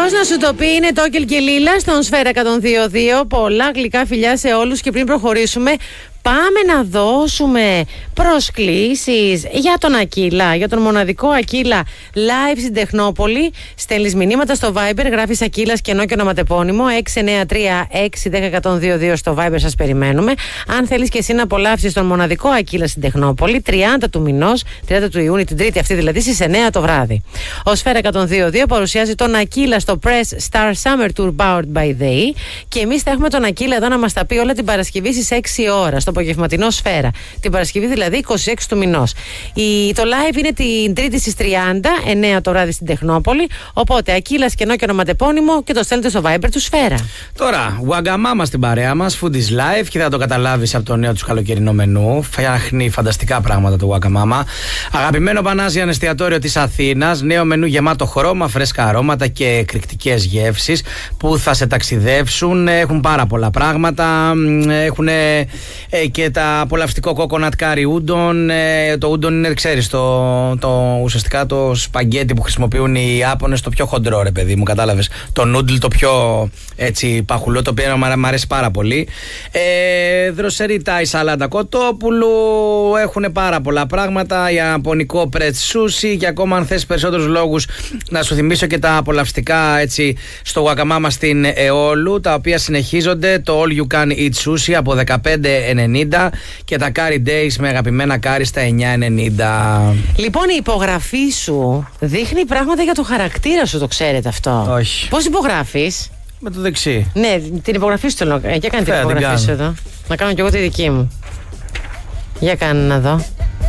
Ποιος να σου το πει, είναι Τόκελ και Λίλα στον Σφαίρα 102.2. Πολλά γλυκά φιλιά σε όλους και πριν προχωρήσουμε, πάμε να δώσουμε προσκλήσεις για τον Ακύλα, για τον μοναδικό Ακύλα live στην Τεχνόπολη. Στέλνεις μηνύματα στο Viber, γράφεις Ακύλας κενό και ονοματεπώνυμο 693-610-102.2 στο Viber, σας περιμένουμε. Αν θέλεις και εσύ να απολαύσεις τον μοναδικό Ακύλα στην Τεχνόπολη, 30 του μηνός, 30 του Ιούνιου, την Τρίτη αυτή δηλαδή, στις 9 το βράδυ. Ο Σφαίρα 102.2 παρουσιάζει τον Ακύλα στο Press Star Summer Tour Powered by The. Και εμείς θα έχουμε τον Ακύλα εδώ να μας τα πει όλα την Παρασκευή στις 6 ώρα, στο απογευματινό Σφαίρα. Την Παρασκευή δηλαδή 26 του μηνός. Το live είναι την Τρίτη στις 30, 9 το βράδυ στην Τεχνόπολη. Οπότε Ακύλας κενό και ονοματεπώνυμο και το στέλνετε στο Viber του Σφαίρα. Τώρα, Wagamama στην παρέα μας, Food is Life, και θα το καταλάβεις από το νέο του καλοκαιρινό μενού. Φτιάχνει φανταστικά πράγματα το Wagamama. Αγαπημένο Πανάζιαν εστιατόριο της Αθήνας. Νέο μενού γεμάτο χρώμα, φρέσκα αρώματα και εκρηκτικές γεύσεις που θα σε ταξιδεύσουν. Έχουν πάρα πολλά πράγματα. Έχουν και τα απολαυστικό coconut curry udon. Το udon είναι, ξέρεις, ουσιαστικά το σπαγκέτι που χρησιμοποιούν οι Ιάπωνες, το πιο χοντρό, ρε παιδί μου, κατάλαβες. Το noodle το πιο έτσι παχουλό, το οποίο μου αρέσει πάρα πολύ. Δροσερή η σαλάτα κοτόπουλου. Έχουν πάρα πολλά πράγματα. Ιαπωνικό πρετ σούσι. Και ακόμα, αν θες περισσότερους λόγους, να σου θυμίσω και τα απολαυστικά έτσι στο Wagamama στην Εόλου, τα οποία συνεχίζονται. Το All You Can Eat Sushi από 15,90 και τα Curry Days με αγαπημένα κάρι στα 9,90. Λοιπόν, η υπογραφή σου δείχνει πράγματα για το χαρακτήρα σου, το ξέρετε αυτό? Όχι. Πώς υπογράφεις? Με το δεξί. Ναι, την υπογραφή σου θέλω. Για κάνε την υπογραφή σου εδώ. Να κάνω κι εγώ τη δική μου. Για κάνε να δω.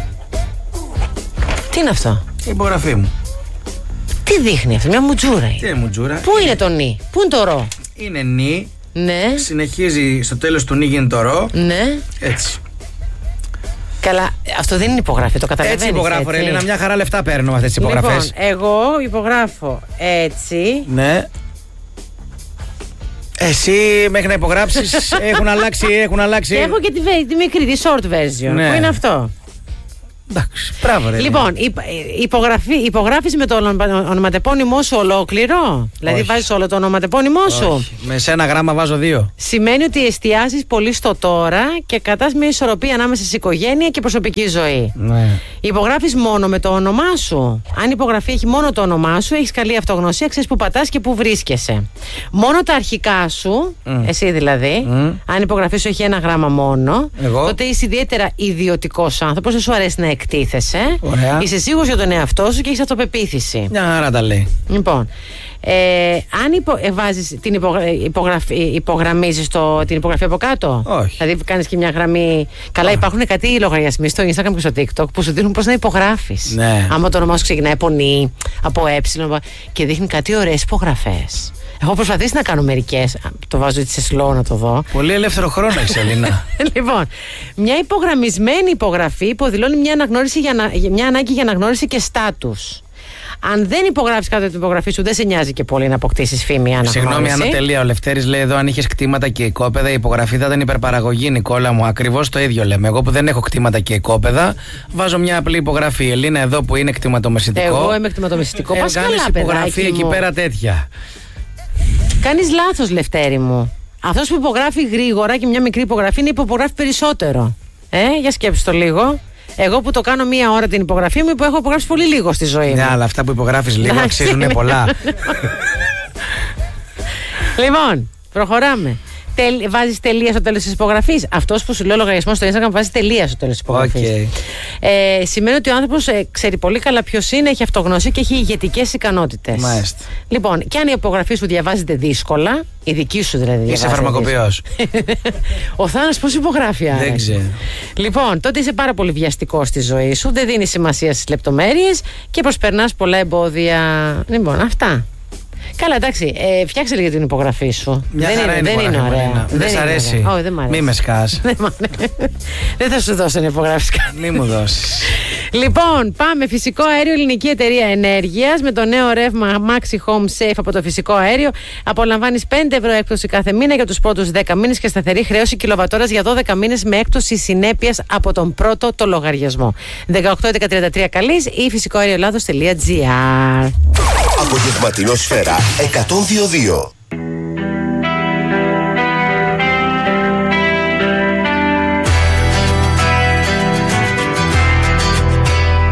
Τι είναι αυτό? Η υπογραφή μου. Τι δείχνει αυτό? Μια μουτζούρα είναι. Τι είναι μουτζούρα? Πού είναι το νι? Πού είναι το ρο? Είναι νι. Ναι. Συνεχίζει στο τέλος του νι, γίνεται το ρο. Ναι. Έτσι. Καλά, αυτό δεν είναι υπογραφή, το καταλαβαίνεις? Έτσι υπογράφω, ρε Ελίνα, μια χαρά λεφτά παίρνω αυτές τις υπογραφές. Λοιπόν, εγώ υπογράφω έτσι. Ναι. Εσύ μέχρι να υπογράψεις έχουν αλλάξει. Και έχω και τη μικρή, τη short version. Ναι. Που είναι αυτό? Εντάξει, μπράβο ρε. Λοιπόν, υπογράφεις με το ονοματεπώνυμό σου ολόκληρο? Δηλαδή βάζεις όλο το ονοματεπώνυμό σου? Όχι. Με σε ένα γράμμα βάζω 2. Σημαίνει ότι εστιάζεις πολύ στο τώρα και κρατάς μια ισορροπία ανάμεσα σε οικογένεια και προσωπική ζωή. Ναι. Υπογράφεις μόνο με το όνομά σου. Αν η υπογραφή έχει μόνο το όνομά σου, έχεις καλή αυτογνωσία, ξέρεις που πατάς και που βρίσκεσαι. Μόνο τα αρχικά σου, εσύ δηλαδή, αν η υπογραφή σου έχει ένα γράμμα μόνο, τότε είσαι ιδιαίτερα ιδιωτικός άνθρωπος, δεν σου αρέσει να εκτίθεσαι. Ωραία. Είσαι σίγουρος για τον εαυτό σου και έχεις αυτοπεποίθηση. Μια χαρά τα λέει. Λοιπόν, αν βάζεις την υπογραμμίζεις την υπογραφή από κάτω? Όχι. Δηλαδή κάνεις και μια γραμμή. Καλά, υπάρχουν κάτι λογαριασμοί στο Instagram και στο TikTok που σου δίνουν πώς να υπογράφεις. Ναι. Άμα το όνομά σου ξεκινάει από νι, από και δείχνει κάτι ωραίες υπογραφές. Έχω προσπαθήσει να κάνω μερικές. Το βάζω έτσι σε slow να το δω. Πολύ ελεύθερο χρόνο έχεις, Ελίνα. Λοιπόν, μια υπογραμμισμένη υπογραφή υποδηλώνει μια ανάγκη για αναγνώριση και στάτους. Αν δεν υπογράφεις κάτω την υπογραφή σου, δεν σε νοιάζει και πολύ να αποκτήσεις φήμη ή αναγνώριση. Συγγνώμη, Ανατελεία, ο Λευτέρης λέει εδώ: αν είχες κτήματα και οικόπεδα, η υπογραφή θα ήταν υπερπαραγωγή, Νικόλα μου. Ακριβώς το ίδιο λέμε. Εγώ που δεν έχω κτήματα και οικόπεδα, βάζω μια απλή υπογραφή. Η Ελίνα εδώ που είναι κτηματομεσητικό. Εγώ είμαι κτηματομεσητικό. Πας καλά, υπογραφή εκεί πέρα τέτοια. Κάνεις λάθος, Λευτέρη μου. Αυτός που υπογράφει γρήγορα και μια μικρή υπογραφή είναι που υπογράφει περισσότερο. Για σκέψου το λίγο. Εγώ που το κάνω μία ώρα την υπογραφή μου, που έχω υπογράψει πολύ λίγο στη ζωή μου. Ναι, αλλά αυτά που υπογράφεις λίγο αξίζουν πολλά. Λοιπόν, προχωράμε. Βάζεις τελεία στο τέλος της υπογραφής. Αυτός που σου λέω λογαριασμό στο Instagram βάζει τελεία στο τέλος της υπογραφής. Σημαίνει ότι ο άνθρωπος ξέρει πολύ καλά ποιος είναι, έχει αυτογνωσία και έχει ηγετικές ικανότητες. Μάλιστα. Λοιπόν, και αν η υπογραφή σου διαβάζεται δύσκολα, η δική σου δηλαδή. Είσαι φαρμακοποιός. Ο Θάνος πώς υπογράφει, άρα? Δεν ξέρω. Λοιπόν, τότε είσαι πάρα πολύ βιαστικός στη ζωή σου, δεν δίνεις σημασία στις λεπτομέρειες και προσπερνάς πολλά εμπόδια. Λοιπόν, αυτά. Καλά, εντάξει, φτιάξε λίγο την υπογραφή σου. Μια δεν είναι ωραία. Δεν σ' αρέσει. Όχι, δεν μ' αρέσει. Μη με σκάς. Δεν θα σου δώσω να υπογράψεις κάτι. Μη μου δώσεις. Λοιπόν, πάμε. Φυσικό αέριο, Ελληνική Εταιρεία Ενέργειας. Με το νέο ρεύμα Maxi Home Safe από το φυσικό αέριο απολαμβάνεις 5 ευρώ έκπτωση κάθε μήνα για τους πρώτους 10 μήνες και σταθερή χρέωση κιλοβατόρας για 12 μήνες με έκπτωση συνέπειας από τον πρώτο το λογαριασμό. 18-11-33 καλείς ή φυσικοαερioελλάδος.gr. Απογευματινό Σφαίρα 102-2.